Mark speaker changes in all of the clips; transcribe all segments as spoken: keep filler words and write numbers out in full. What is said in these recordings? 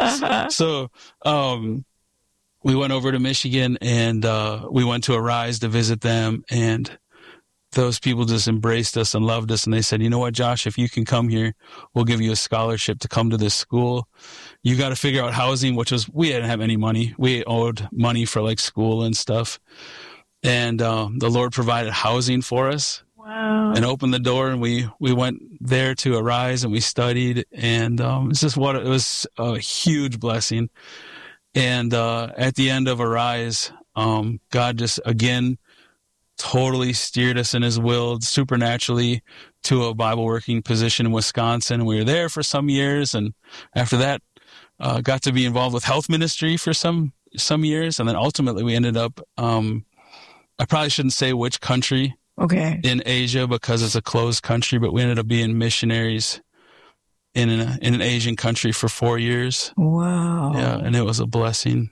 Speaker 1: Uh-huh.
Speaker 2: So, um, we went over to Michigan and, uh, we went to Arise to visit them, and those people just embraced us and loved us. And they said, you know what, Josh, if you can come here, we'll give you a scholarship to come to this school. You got to figure out housing, which was, we didn't have any money. We owed money for like school and stuff. And, um, the Lord provided housing for us.
Speaker 1: Wow.
Speaker 2: And opened the door, and we, we went there to Arise, and we studied, and, um, it's just what, it was a huge blessing. And, uh, at the end of Arise, um, God just, again, totally steered us in his will supernaturally to a Bible working position in Wisconsin. We were there for some years, and after that, uh, got to be involved with health ministry for some, some years. And then ultimately we ended up, um, I probably shouldn't say which country
Speaker 1: okay.
Speaker 2: in Asia because it's a closed country, but we ended up being missionaries in an, in an Asian country for four years.
Speaker 1: Wow.
Speaker 2: Yeah. And it was a blessing.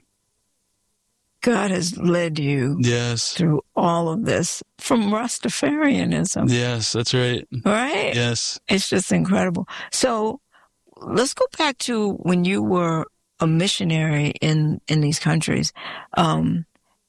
Speaker 1: God has led you
Speaker 2: yes.
Speaker 1: through all of this from Rastafarianism.
Speaker 2: Yes, that's right.
Speaker 1: Right?
Speaker 2: Yes.
Speaker 1: It's just incredible. So let's go back to when you were a missionary in, in these countries. Um,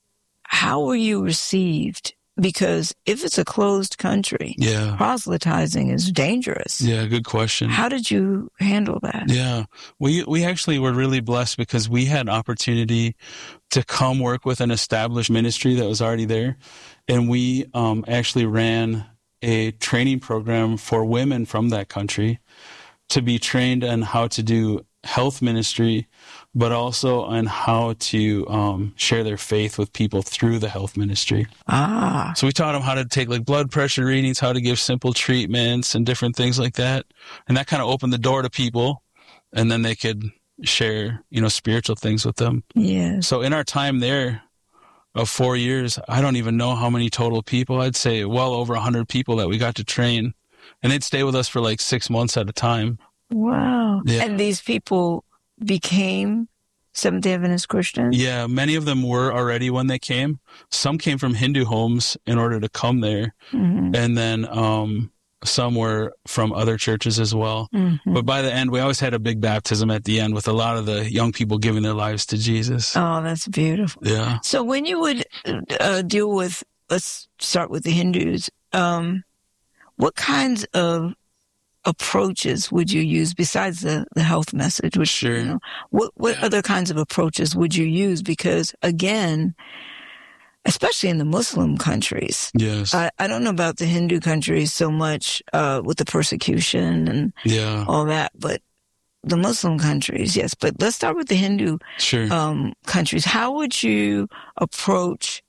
Speaker 1: how were you received? Because if it's a closed country,
Speaker 2: yeah.
Speaker 1: proselytizing is dangerous.
Speaker 2: Yeah, good question.
Speaker 1: How did you handle that?
Speaker 2: Yeah, we we actually were really blessed because we had opportunity to come work with an established ministry that was already there. And we um, actually ran a training program for women from that country to be trained on how to do health ministry, but also on how to um, share their faith with people through the health ministry.
Speaker 1: Ah.
Speaker 2: So we taught them how to take like blood pressure readings, how to give simple treatments and different things like that. And that kind of opened the door to people, and then they could share, you know, spiritual things with them.
Speaker 1: Yes.
Speaker 2: So in our time there of four years, I don't even know how many total people. I'd say well over a hundred people that we got to train, and they'd stay with us for like six months at a time.
Speaker 1: Wow.
Speaker 2: Yeah.
Speaker 1: And these people became Seventh-day Adventist Christians?
Speaker 2: Yeah, many of them were already when they came. Some came from Hindu homes in order to come there.
Speaker 1: Mm-hmm.
Speaker 2: And then um, some were from other churches as well.
Speaker 1: Mm-hmm.
Speaker 2: But by the end, we always had a big baptism at the end with a lot of the young people giving their lives to Jesus.
Speaker 1: Oh, that's beautiful.
Speaker 2: Yeah.
Speaker 1: So when you would uh, deal with, let's start with the Hindus, um, what kinds of approaches would you use besides the, the health message? Which,
Speaker 2: sure.
Speaker 1: You know, what what
Speaker 2: yeah.
Speaker 1: other kinds of approaches would you use? Because again, especially in the Muslim countries,
Speaker 2: yes,
Speaker 1: I, I don't know about the Hindu countries so much uh, with the persecution and
Speaker 2: yeah.
Speaker 1: all that, but the Muslim countries, yes. But let's start with the Hindu
Speaker 2: sure.
Speaker 1: um, countries. How would you approach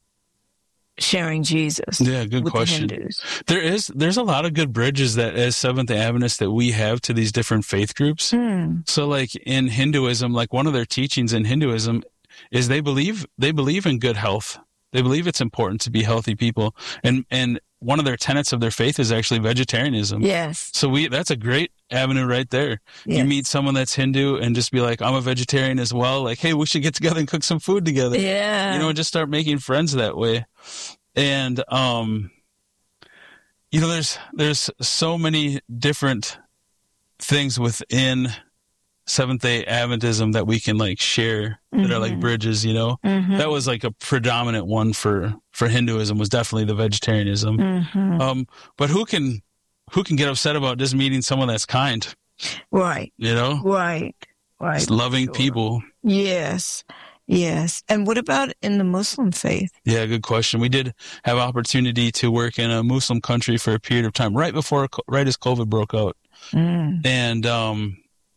Speaker 1: sharing Jesus?
Speaker 2: Yeah, good
Speaker 1: with
Speaker 2: question.
Speaker 1: The Hindus?
Speaker 2: There is, there's a lot of good bridges that as Seventh-day Adventists that we have to these different faith groups.
Speaker 1: Hmm.
Speaker 2: So like in Hinduism, like one of their teachings in Hinduism is they believe, they believe in good health. They believe it's important to be healthy people. And, and one of their tenets of their faith is actually vegetarianism.
Speaker 1: Yes.
Speaker 2: So we, that's a great avenue right there.
Speaker 1: Yes.
Speaker 2: You meet someone that's Hindu and just be like, I'm a vegetarian as well. Like, hey, we should get together and cook some food together.
Speaker 1: Yeah.
Speaker 2: You know, just start making friends that way. And, um, you know, there's, there's so many different things within Seventh-day Adventism that we can like share that mm-hmm. are like bridges, you know, mm-hmm. that was like a predominant one for, for Hinduism was definitely the vegetarianism.
Speaker 1: Mm-hmm.
Speaker 2: Um, but who can, who can get upset about just meeting someone that's kind?
Speaker 1: Right.
Speaker 2: You know?
Speaker 1: Right. Right.
Speaker 2: Just loving
Speaker 1: sure.
Speaker 2: people.
Speaker 1: Yes. Yes. And what about in the Muslim faith?
Speaker 2: Yeah, good question. We did have opportunity to work in a Muslim country for a period of time, right before, right as COVID broke out.
Speaker 1: Mm.
Speaker 2: And, um,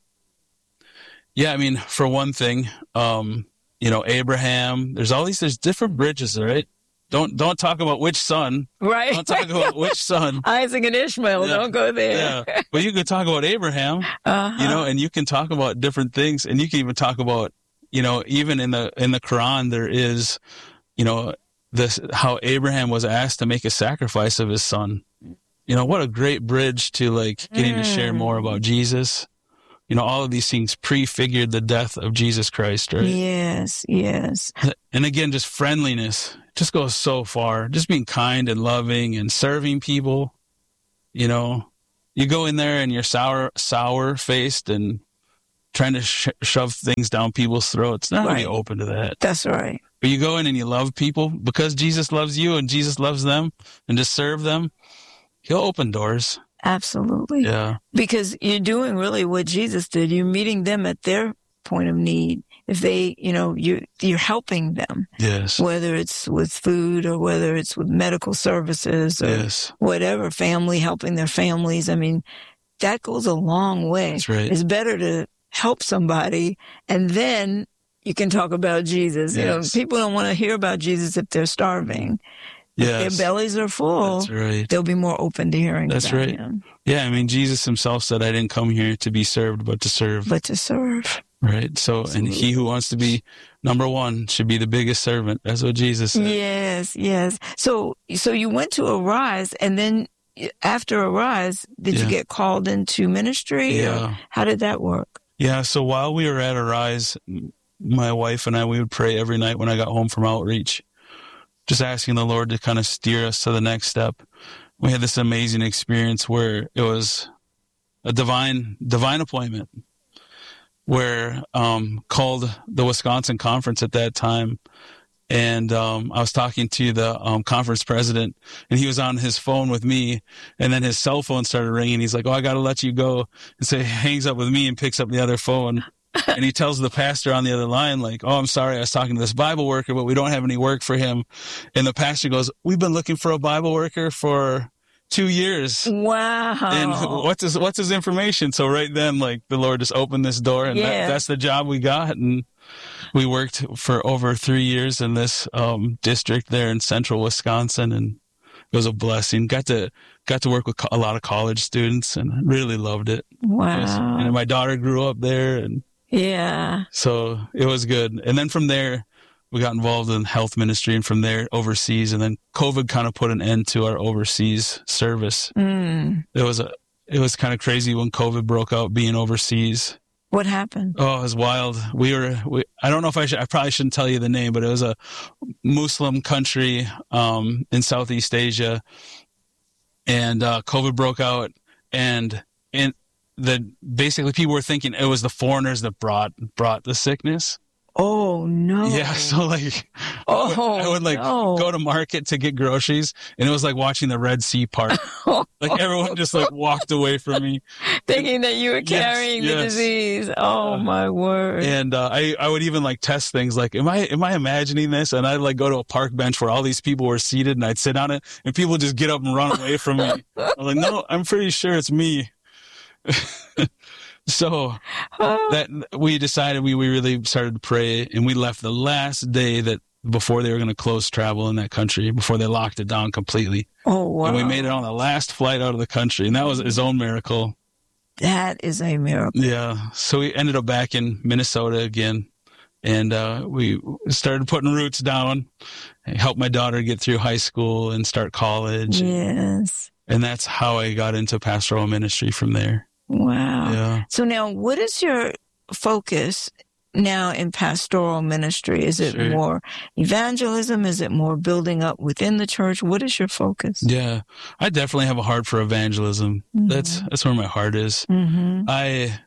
Speaker 2: yeah, I mean, for one thing, um, you know, Abraham, there's all these, there's different bridges, right? Don't, don't talk about which son.
Speaker 1: Right.
Speaker 2: Don't talk about which son.
Speaker 1: Isaac and Ishmael,
Speaker 2: yeah.
Speaker 1: don't go there.
Speaker 2: Yeah. But you could talk about Abraham,
Speaker 1: uh-huh.
Speaker 2: you know, and you can talk about different things, and you can even talk about, you know, even in the, in the Quran, there is, you know, this, how Abraham was asked to make a sacrifice of his son. You know, what a great bridge to like getting mm. to share more about Jesus. You know, all of these things prefigured the death of Jesus Christ, right?
Speaker 1: Yes, yes.
Speaker 2: And again, just friendliness just goes so far. Just being kind and loving and serving people. You know, you go in there and you're sour, sour faced and trying to sh- shove things down people's throats. Not
Speaker 1: Right.
Speaker 2: really open to that.
Speaker 1: That's right.
Speaker 2: But you go in and you love people because Jesus loves you and Jesus loves them, and to serve them, he'll open doors.
Speaker 1: Absolutely.
Speaker 2: Yeah.
Speaker 1: Because you're doing really what Jesus did. You're meeting them at their point of need. If they, you know, you, you're helping them,
Speaker 2: Yes.
Speaker 1: whether it's with food or whether it's with medical services or
Speaker 2: Yes.
Speaker 1: whatever, family, helping their families. I mean, that goes a long way.
Speaker 2: That's right.
Speaker 1: It's better to help somebody and then you can talk about Jesus. You know,
Speaker 2: Yes.
Speaker 1: people don't want to hear about Jesus if they're starving. If
Speaker 2: Yes.
Speaker 1: their bellies are full,
Speaker 2: That's right.
Speaker 1: they'll be more open to hearing
Speaker 2: That's
Speaker 1: about
Speaker 2: right.
Speaker 1: him.
Speaker 2: Yeah, I mean, Jesus himself said, I didn't come here to be served, but to serve.
Speaker 1: But to serve.
Speaker 2: Right. So, and he who wants to be number one should be the biggest servant. That's what Jesus said.
Speaker 1: Yes, yes. So, so you went to Arise, and then after Arise, did
Speaker 2: Yeah.
Speaker 1: you get called into ministry?
Speaker 2: Yeah.
Speaker 1: Or how did that work?
Speaker 2: Yeah. So while we were at Arise, my wife and I, we would pray every night when I got home from outreach, just asking the Lord to kind of steer us to the next step. We had this amazing experience where it was a divine, divine appointment where, um, called the Wisconsin conference at that time. And, um, I was talking to the, um, conference president, and he was on his phone with me, and then his cell phone started ringing. He's like, oh, I got to let you go. And so he hangs up with me and picks up the other phone. And he tells the pastor on the other line, like, oh, I'm sorry, I was talking to this Bible worker, but we don't have any work for him. And the pastor goes, we've been looking for a Bible worker for two years.
Speaker 1: Wow.
Speaker 2: And what's his, what's his information? So right then, like, the Lord just opened this door, and
Speaker 1: Yeah.
Speaker 2: that, that's the job we got. And we worked for over three years in this um, district there in central Wisconsin, and it was a blessing. Got to got to work with co- a lot of college students, and really loved it.
Speaker 1: Wow.
Speaker 2: It was- and my daughter grew up there, and
Speaker 1: Yeah.
Speaker 2: so it was good. And then from there, we got involved in health ministry, and from there overseas. And then COVID kind of put an end to our overseas service.
Speaker 1: Mm.
Speaker 2: It was a, it was kind of crazy when COVID broke out, being overseas.
Speaker 1: What happened?
Speaker 2: Oh, it was wild. We were, we, I don't know if I should, I probably shouldn't tell you the name, but it was a Muslim country, um, in Southeast Asia. And, uh, COVID broke out, and, and the, basically people were thinking it was the foreigners that brought, brought the sickness.
Speaker 1: Oh, no.
Speaker 2: Yeah. So like,
Speaker 1: Oh,
Speaker 2: I would, I would like
Speaker 1: no.
Speaker 2: go to market to get groceries, and it was like watching the Red Sea part. Like everyone just like walked away from me.
Speaker 1: Thinking that you were
Speaker 2: Yes,
Speaker 1: carrying the
Speaker 2: yes.
Speaker 1: disease. Oh,
Speaker 2: Uh,
Speaker 1: my word.
Speaker 2: And uh, I, I would even like test things like, am I am I imagining this? And I'd like go to a park bench where all these people were seated, and I'd sit on it, and people would just get up and run away from me. I'm like, no, I'm pretty sure it's me. So that we decided we, we really started to pray, and we left the last day that before they were going to close travel in that country, before they locked it down completely.
Speaker 1: Oh, wow.
Speaker 2: And we made it on the last flight out of the country, and that was his own miracle.
Speaker 1: That is a miracle.
Speaker 2: Yeah. So we ended up back in Minnesota again, and uh, we started putting roots down, and helped my daughter get through high school and start college.
Speaker 1: Yes.
Speaker 2: And that's how I got into pastoral ministry from there.
Speaker 1: Wow.
Speaker 2: Yeah.
Speaker 1: So now, what is your focus now in pastoral ministry? Is it
Speaker 2: Sure.
Speaker 1: more evangelism? Is it more building up within the church? What is your focus?
Speaker 2: Yeah. I definitely have a heart for evangelism.
Speaker 1: Mhm.
Speaker 2: That's that's where my heart is.
Speaker 1: Mm-hmm.
Speaker 2: I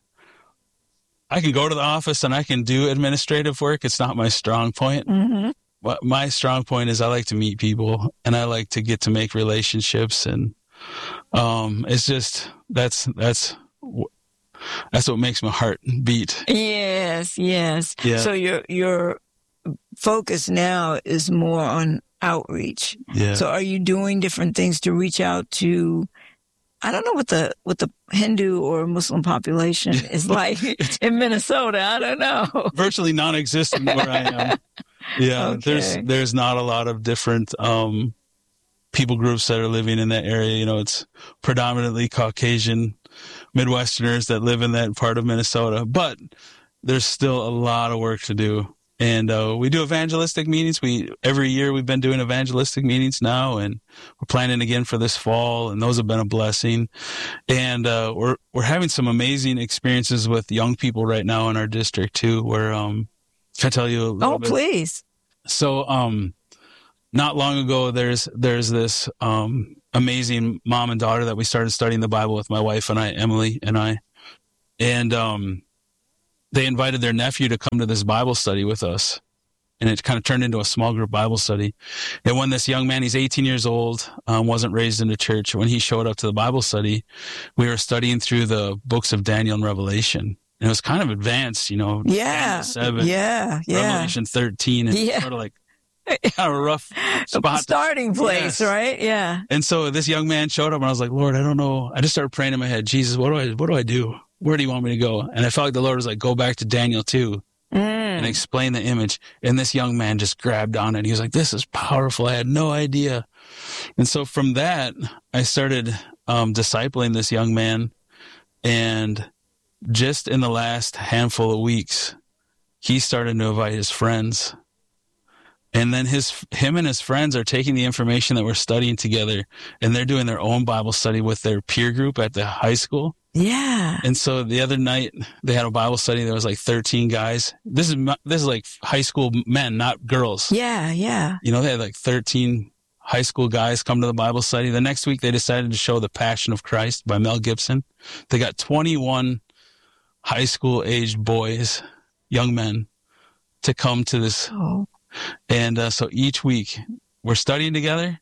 Speaker 2: I can go to the office and I can do administrative work. It's not my strong point.
Speaker 1: Mm-hmm.
Speaker 2: But my strong point is I like to meet people, and I like to get to make relationships, and um it's just that's that's that's what makes my heart beat.
Speaker 1: Yes, yes.
Speaker 2: Yeah.
Speaker 1: So your your focus now is more on outreach.
Speaker 2: Yeah.
Speaker 1: So are you doing different things to reach out to, I don't know what the what the Hindu or Muslim population is like in Minnesota. I don't know.
Speaker 2: Virtually non-existent where I am. Yeah,
Speaker 1: Okay.
Speaker 2: there's there's not a lot of different um people groups that are living in that area. You know, it's predominantly Caucasian Midwesterners that live in that part of Minnesota, but there's still a lot of work to do. And uh, we do evangelistic meetings. We every year we've been doing evangelistic meetings now, and we're planning again for this fall. And those have been a blessing. And uh, we're we're having some amazing experiences with young people right now in our district too. Where um, can I tell you a little
Speaker 1: Oh,
Speaker 2: bit?
Speaker 1: please.
Speaker 2: So um, not long ago, there's there's this um amazing mom and daughter that we started studying the Bible with, my wife and I, Emily and I, and um. they invited their nephew to come to this Bible study with us. And it kind of turned into a small group Bible study. And when this young man, he's eighteen years old, um, wasn't raised in the church. When he showed up to the Bible study, we were studying through the books of Daniel and Revelation. And it was kind of advanced, you know.
Speaker 1: Yeah.
Speaker 2: seven,
Speaker 1: yeah. Yeah.
Speaker 2: Revelation thirteen. And
Speaker 1: Yeah.
Speaker 2: sort of like kind of a rough spot.
Speaker 1: Starting place,
Speaker 2: Yes.
Speaker 1: right? Yeah.
Speaker 2: And so this young man showed up and I was like, Lord, I don't know. I just started praying in my head, Jesus, what do I, what do I do? Where do you want me to go? And I felt like the Lord was like, go back to Daniel two.
Speaker 1: Mm.
Speaker 2: And explain the image. And this young man just grabbed on it. He was like, this is powerful. I had no idea. And so from that, I started um, discipling this young man. And just in the last handful of weeks, he started to invite his friends. And then his, him and his friends are taking the information that we're studying together and they're doing their own Bible study with their peer group at the high school.
Speaker 1: Yeah.
Speaker 2: And so the other night they had a Bible study. There was like thirteen guys. This is, this is like high school men, not girls.
Speaker 1: Yeah. Yeah.
Speaker 2: You know, they had like thirteen high school guys come to the Bible study. The next week they decided to show The Passion of Christ by Mel Gibson. They got twenty-one high school aged boys, young men, to come to this.
Speaker 1: Oh.
Speaker 2: And uh, so each week we're studying together,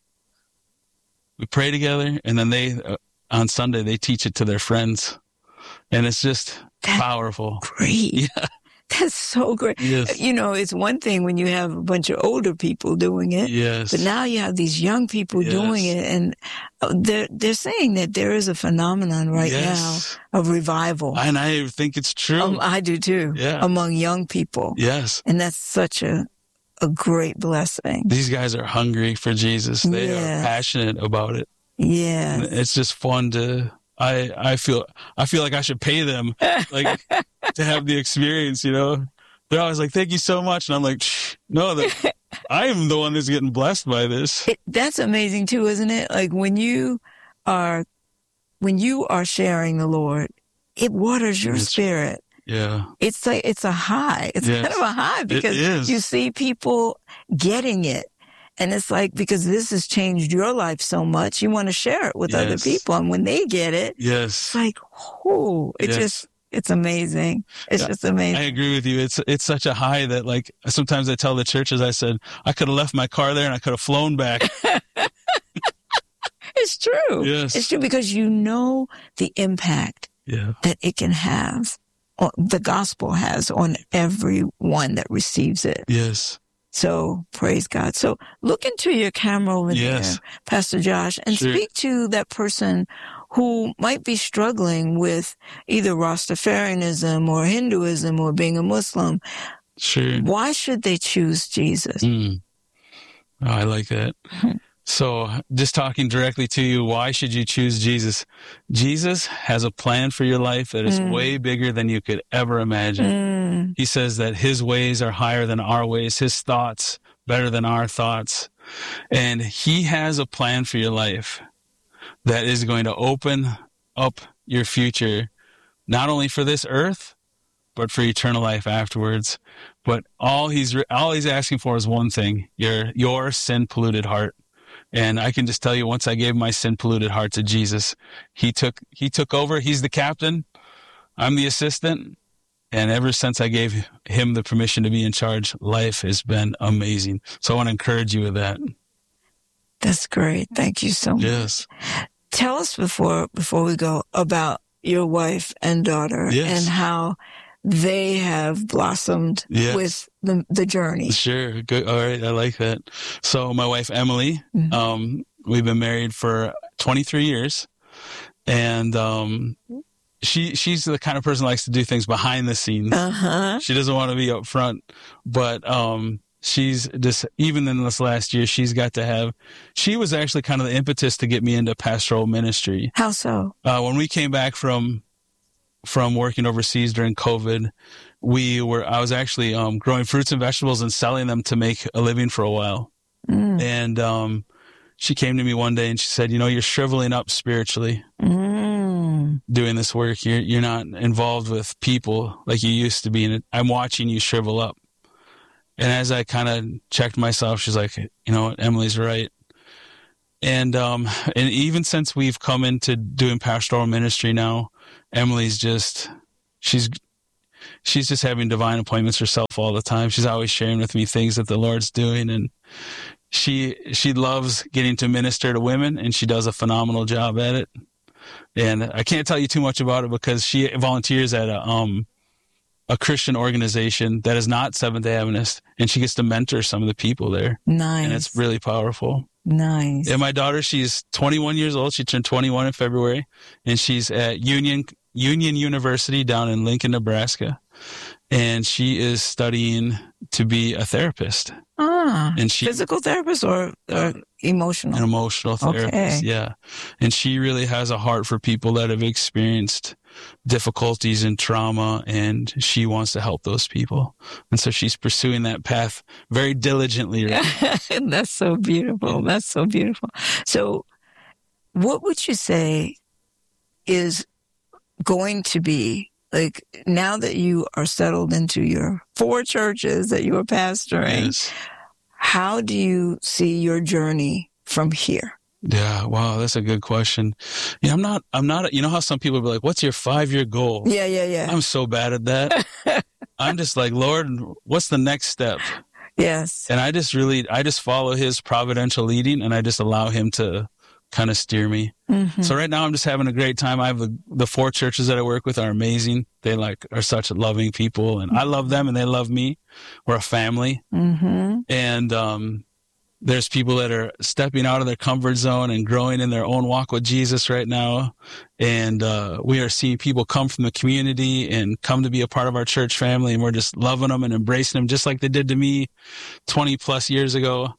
Speaker 2: we pray together, and then they, uh, on Sunday, they teach it to their friends. And it's just
Speaker 1: That's
Speaker 2: powerful.
Speaker 1: Great.
Speaker 2: Yeah.
Speaker 1: That's so great.
Speaker 2: Yes.
Speaker 1: You know, it's one thing when you have a bunch of older people doing it,
Speaker 2: Yes.
Speaker 1: but now you have these young people
Speaker 2: Yes.
Speaker 1: doing it, and they're they're saying that there is a phenomenon right
Speaker 2: Yes.
Speaker 1: now of revival.
Speaker 2: And I think it's true.
Speaker 1: Um, I do too.
Speaker 2: Yeah.
Speaker 1: Among young people.
Speaker 2: Yes.
Speaker 1: And that's such a a great blessing.
Speaker 2: These guys are hungry for Jesus. They
Speaker 1: Yeah.
Speaker 2: are passionate about it.
Speaker 1: Yeah.
Speaker 2: And it's just fun to, I, I feel, I feel like I should pay them, like, to have the experience, you know? They're always like, thank you so much. And I'm like, Shh, no, the, I am the one that's getting blessed by this.
Speaker 1: It, that's amazing too, isn't it? Like when you are, when you are sharing the Lord, it waters your
Speaker 2: It's-
Speaker 1: spirit.
Speaker 2: Yeah.
Speaker 1: It's like, it's a high. It's
Speaker 2: Yes.
Speaker 1: kind of a high because
Speaker 2: is.
Speaker 1: you see people getting it. And it's like, because this has changed your life so much, you want to share it with other
Speaker 2: Yes.
Speaker 1: people. And when they get it, it's
Speaker 2: Yes.
Speaker 1: like, oh, it
Speaker 2: Yes.
Speaker 1: just, it's amazing. It's
Speaker 2: Yeah,
Speaker 1: just amazing.
Speaker 2: I agree with you. It's, it's such a high that like, sometimes I tell the churches, I said, I could have left my car there and I could have flown back.
Speaker 1: It's true.
Speaker 2: Yes.
Speaker 1: It's true because you know the impact
Speaker 2: Yeah.
Speaker 1: that it can have, or the gospel has on everyone that receives it.
Speaker 2: Yes.
Speaker 1: So praise God. So look into your camera over
Speaker 2: Yes.
Speaker 1: there, Pastor Josh, and
Speaker 2: Sure.
Speaker 1: speak to that person who might be struggling with either Rastafarianism or Hinduism or being a Muslim.
Speaker 2: Sure.
Speaker 1: Why should they choose Jesus?
Speaker 2: Mm. Oh, I like that. So just talking directly to you, why should you choose Jesus? Jesus has a plan for your life that is
Speaker 1: Mm.
Speaker 2: way bigger than you could ever imagine.
Speaker 1: Mm.
Speaker 2: He says that his ways are higher than our ways, his thoughts better than our thoughts. And he has a plan for your life that is going to open up your future, not only for this earth, but for eternal life afterwards. But all he's, all he's asking for is one thing, your, your sin polluted heart. And I can just tell you, once I gave my sin polluted heart to Jesus, he took, he took over. He's the captain. I'm the assistant. And ever since I gave him the permission to be in charge, life has been amazing. So I want to encourage you with that.
Speaker 1: That's great. Thank you so much.
Speaker 2: Yes.
Speaker 1: Tell us before before we go about your wife and daughter
Speaker 2: Yes.
Speaker 1: and how they have blossomed
Speaker 2: Yes.
Speaker 1: with the the journey.
Speaker 2: Sure. Good. All right. I like that. So my wife, Emily,
Speaker 1: Mhm.
Speaker 2: um, we've been married for twenty-three years, and, um, she, she's the kind of person who likes to do things behind the scenes.
Speaker 1: Uh-huh.
Speaker 2: She doesn't want to be up front, but, um, she's just, even in this last year, she's got to have, she was actually kind of the impetus to get me into pastoral ministry.
Speaker 1: How so?
Speaker 2: Uh, when we came back from, from working overseas during COVID, we were, I was actually, um, growing fruits and vegetables and selling them to make a living for a while.
Speaker 1: Mm.
Speaker 2: And, um, she came to me one day and she said, you know, you're shriveling up spiritually
Speaker 1: Mm.
Speaker 2: doing this work. You're, you're not involved with people like you used to be. And I'm watching you shrivel up. And as I kind of checked myself, she's like, you know what, Emily's right. And, um, and even since we've come into doing pastoral ministry now, Emily's just, she's, she's just having divine appointments herself all the time. She's always sharing with me things that the Lord's doing, and she she loves getting to minister to women, and she does a phenomenal job at it. And I can't tell you too much about it because she volunteers at a um a Christian organization that is not Seventh-day Adventist, and she gets to mentor some of the people there.
Speaker 1: Nice.
Speaker 2: And it's really powerful.
Speaker 1: Nice.
Speaker 2: And my daughter, she's twenty-one years old. She turned twenty-one in February, and she's at Union Union University down in Lincoln, Nebraska. And she is studying to be a therapist.
Speaker 1: Ah,
Speaker 2: and she,
Speaker 1: physical therapist or, or emotional?
Speaker 2: An emotional therapist,
Speaker 1: okay.
Speaker 2: yeah. And she really has a heart for people that have experienced difficulties and trauma, and she wants to help those people. And so she's pursuing that path very diligently. Right?
Speaker 1: That's so beautiful. That's so beautiful. So what would you say is going to be, like, now that you are settled into your four churches that you are pastoring, yes. how do you see your journey from here?
Speaker 2: Yeah, wow, that's a good question. Yeah, I'm not, I'm not, you know how some people be like, what's your five-year goal?
Speaker 1: Yeah, yeah, yeah.
Speaker 2: I'm so bad at that. I'm just like, Lord, what's the next step?
Speaker 1: Yes.
Speaker 2: And I just really, I just follow his providential leading, and I just allow him to kind of steer me. Mm-hmm. So right now I'm just having a great time. I have the, the four churches that I work with are amazing. They like are such loving people, and I love them and they love me. We're a family. Mm-hmm. And, um, there's people that are stepping out of their comfort zone and growing in their own walk with Jesus right now. And, uh, we are seeing people come from the community and come to be a part of our church family. And we're just loving them and embracing them just like they did to me twenty plus years ago.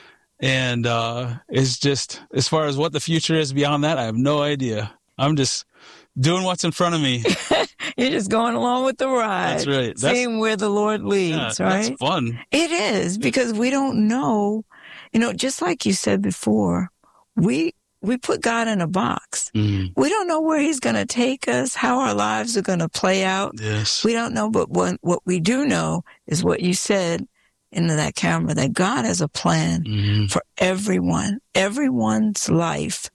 Speaker 2: And uh, it's just, as far as what the future is beyond that, I have no idea. I'm just doing what's in front of me.
Speaker 1: You're just going along with the ride.
Speaker 2: That's right. That's,
Speaker 1: seeing where the Lord leads,
Speaker 2: yeah,
Speaker 1: right?
Speaker 2: That's fun.
Speaker 1: It is, because we don't know, you know, just like you said before, we we put God in a box. Mm. We don't know where he's going to take us, how our lives are going to play out.
Speaker 2: Yes.
Speaker 1: We don't know, but what, what we do know is what you said into that camera, that God has a plan mm-hmm. for everyone. Everyone's life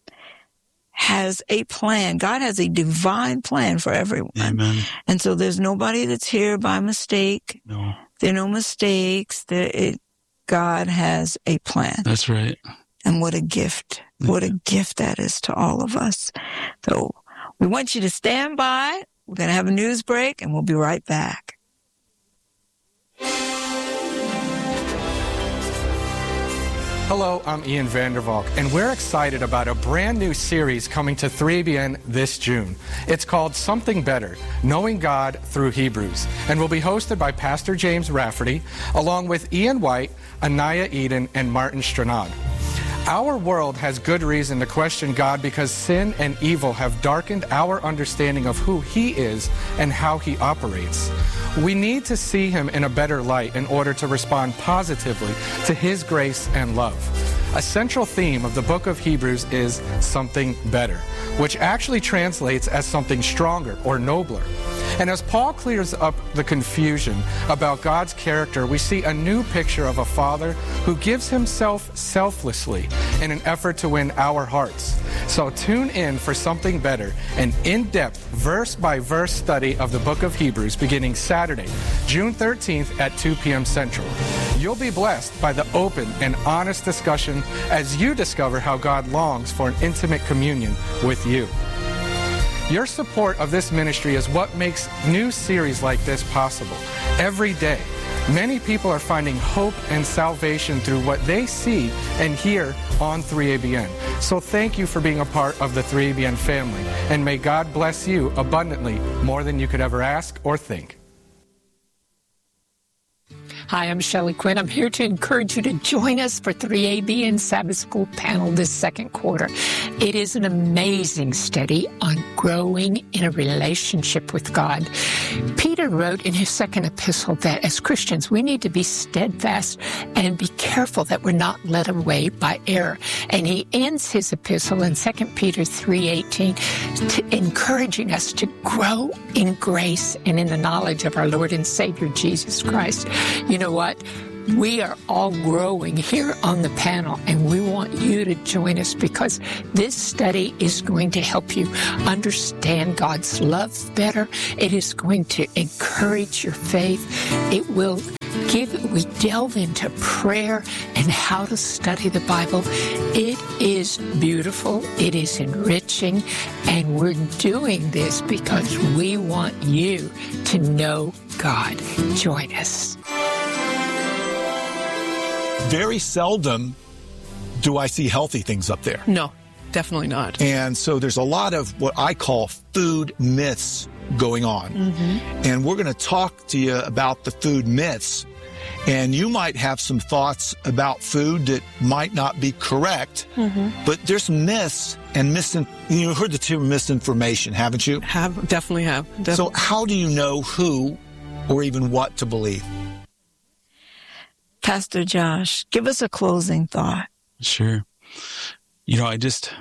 Speaker 1: has a plan. God has a divine plan for everyone.
Speaker 2: Amen.
Speaker 1: And so there's nobody that's here by mistake.
Speaker 2: No.
Speaker 1: There are no mistakes. There, it, God has a plan.
Speaker 2: That's right.
Speaker 1: And what a gift. Yeah. What a gift that is to all of us. So we want you to stand by. We're going to have a news break, and we'll be right back.
Speaker 3: Hello, I'm Ian Vandervalk, and we're excited about a brand new series coming to three A B N this June. It's called Something Better, Knowing God Through Hebrews, and will be hosted by Pastor James Rafferty, along with Ian White, Anaya Eden, and Martin Stranad. Our world has good reason to question God because sin and evil have darkened our understanding of who He is and how He operates. We need to see Him in a better light in order to respond positively to His grace and love. A central theme of the book of Hebrews is something better, which actually translates as something stronger or nobler. And as Paul clears up the confusion about God's character, we see a new picture of a Father who gives Himself selflessly in an effort to win our hearts. So tune in for Something Better, an in-depth, verse-by-verse study of the book of Hebrews beginning Saturday, June thirteenth at two p.m. Central. You'll be blessed by the open and honest discussion as you discover how God longs for an intimate communion with you. Your support of this ministry is what makes new series like this possible. Every day, many people are finding hope and salvation through what they see and hear on three A B N. So thank you for being a part of the three A B N family, and may God bless you abundantly, more than you could ever ask or think.
Speaker 4: Hi, I'm Shelley Quinn. I'm here to encourage you to join us for three A B N Sabbath School panel this second quarter. It is an amazing study on growing in a relationship with God. Peter wrote in his second epistle that as Christians, we need to be steadfast and be careful that we're not led away by error. And he ends his epistle in Second Peter three eighteen, to encouraging us to grow in grace and in the knowledge of our Lord and Savior, Jesus Christ. You know what? We are all growing here on the panel, and we want you to join us because this study is going to help you understand God's love better. It is going to encourage your faith. It will give, we delve into prayer and how to study the Bible. It is beautiful. It is enriching. And we're doing this because we want you to know God. Join us.
Speaker 5: Very seldom do I see healthy things up there.
Speaker 6: No, definitely not.
Speaker 5: And so there's a lot of what I call food myths going on. Mm-hmm. And we're going to talk to you about the food myths. And you might have some thoughts about food that might not be correct, mm-hmm. but there's myths and misin. You heard the term misinformation, haven't you?
Speaker 6: Have definitely have. Definitely.
Speaker 5: So how do you know who or even what to believe?
Speaker 1: Pastor Josh, give us a closing thought.
Speaker 2: Sure. You know, I just,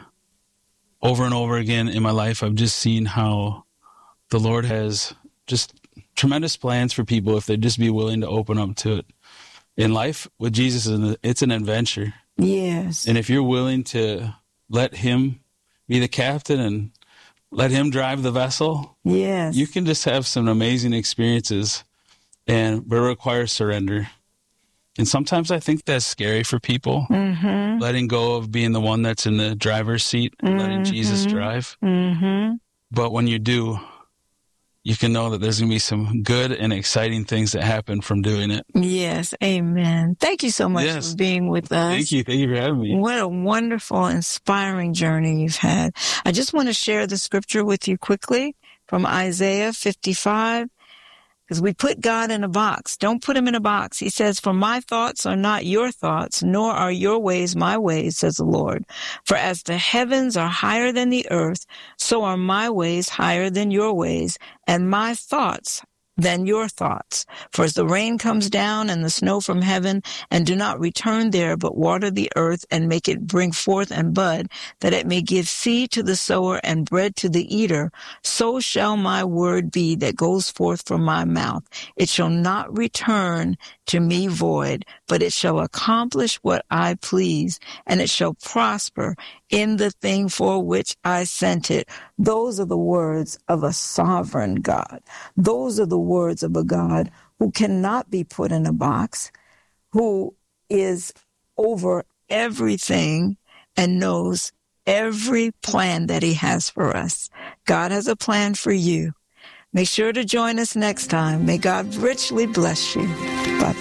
Speaker 2: over and over again in my life, I've just seen how the Lord has just tremendous plans for people if they'd just be willing to open up to it. In life with Jesus, it's an adventure.
Speaker 1: Yes.
Speaker 2: And if you're willing to let him be the captain and let him drive the vessel,
Speaker 1: yes,
Speaker 2: you can just have some amazing experiences, and but it requires surrender. And sometimes I think that's scary for people, mm-hmm. letting go of being the one that's in the driver's seat and mm-hmm. letting Jesus drive.
Speaker 1: Mm-hmm.
Speaker 2: But when you do, you can know that there's going to be some good and exciting things that happen from doing it.
Speaker 1: Yes, amen. Thank you so much yes. for being with us.
Speaker 2: Thank you. Thank you for having me.
Speaker 1: What a wonderful, inspiring journey you've had. I just want to share the scripture with you quickly from Isaiah fifty-five. Because we put God in a box. Don't put him in a box. He says, for my thoughts are not your thoughts, nor are your ways my ways, says the Lord. For as the heavens are higher than the earth, so are my ways higher than your ways, and my thoughts than your thoughts. For as the rain comes down and the snow from heaven, and do not return there, but water the earth and make it bring forth and bud, that it may give seed to the sower and bread to the eater, so shall my word be that goes forth from my mouth. It shall not return to me void, but it shall accomplish what I please, and it shall prosper in the thing for which I sent it. Those are the words of a sovereign God. Those are the words of a God who cannot be put in a box, who is over everything and knows every plan that he has for us. God has a plan for you. Make sure to join us next time. May God richly bless you. Bye.